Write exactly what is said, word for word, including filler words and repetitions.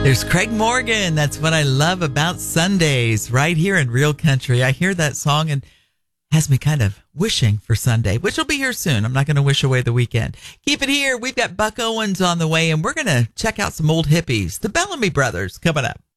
There's Craig Morgan. That's what I love about Sundays right here in Real Country. I hear that song and has me kind of wishing for Sunday, which will be here soon. I'm not going to wish away the weekend. Keep it here. We've got Buck Owens on the way, and we're going to check out some old hippies, the Bellamy Brothers, coming up.